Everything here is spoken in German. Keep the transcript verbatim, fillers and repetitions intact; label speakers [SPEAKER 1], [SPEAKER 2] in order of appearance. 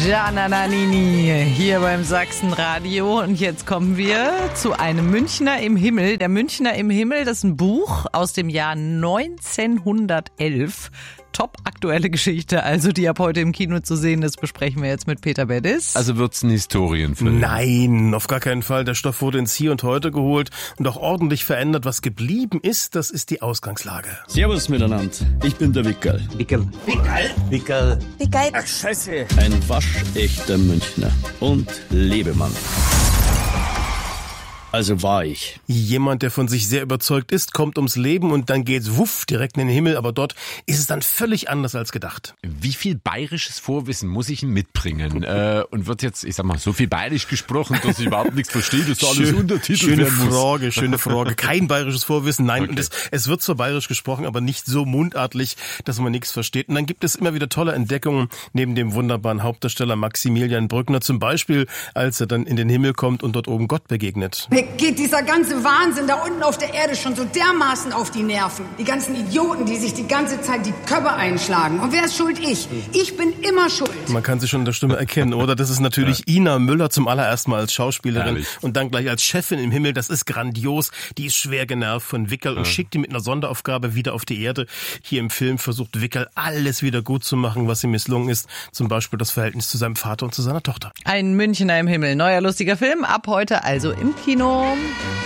[SPEAKER 1] Gianna Nannini hier beim Sachsenradio. Und jetzt kommen wir zu einem Münchner im Himmel. Der Münchner im Himmel, das ist ein Buch aus dem Jahr neunzehnhundertelf. Top aktuelle Geschichte, also die ab heute im Kino zu sehen ist, besprechen wir jetzt mit Peter Bettis.
[SPEAKER 2] Also wird's ein Historienfilm?
[SPEAKER 3] Nein, auf gar keinen Fall. Der Stoff wurde ins Hier und Heute geholt und auch ordentlich verändert. Was geblieben ist, das ist die Ausgangslage.
[SPEAKER 4] Servus miteinander, ich bin der Wickerl.
[SPEAKER 5] Wickerl. Wickerl? Wickerl.
[SPEAKER 6] Wickerl.
[SPEAKER 5] Ach, Scheiße.
[SPEAKER 4] Ein waschechter Münchner und Lebemann. Also war ich.
[SPEAKER 3] Jemand, der von sich sehr überzeugt ist, kommt ums Leben und dann geht's wuff direkt in den Himmel. Aber dort ist es dann völlig anders als gedacht.
[SPEAKER 2] Wie viel bayerisches Vorwissen muss ich denn mitbringen? äh, und wird jetzt, ich sag mal, so viel bayerisch gesprochen, dass ich überhaupt nichts verstehe, dass da alles
[SPEAKER 3] Schön,
[SPEAKER 2] untertitelt
[SPEAKER 3] schöne
[SPEAKER 2] werden muss?
[SPEAKER 3] Frage, schöne Frage. Kein bayerisches Vorwissen, nein.
[SPEAKER 2] Okay.
[SPEAKER 3] Und es, es wird zwar bayerisch gesprochen, aber nicht so mundartlich, dass man nichts versteht. Und dann gibt es immer wieder tolle Entdeckungen neben dem wunderbaren Hauptdarsteller Maximilian Brückner. Zum Beispiel, als er dann in den Himmel kommt und dort oben Gott begegnet.
[SPEAKER 6] Mir geht dieser ganze Wahnsinn da unten auf der Erde schon so dermaßen auf die Nerven. Die ganzen Idioten, die sich die ganze Zeit die Köpfe einschlagen. Und wer ist schuld? Ich. Ich bin immer schuld.
[SPEAKER 3] Man kann sie schon in der Stimme erkennen, oder? Das ist natürlich ja. Ina Müller zum allerersten Mal als Schauspielerin.
[SPEAKER 2] Herrlich.
[SPEAKER 3] Und dann gleich als Chefin im Himmel. Das ist grandios. Die ist schwer genervt von Wickerl ja. und schickt ihn mit einer Sonderaufgabe wieder auf die Erde. Hier im Film versucht Wickerl alles wieder gut zu machen, was ihm misslungen ist. Zum Beispiel das Verhältnis zu seinem Vater und zu seiner Tochter.
[SPEAKER 1] Ein Münchner im Himmel. Neuer lustiger Film. Ab heute also im Kino.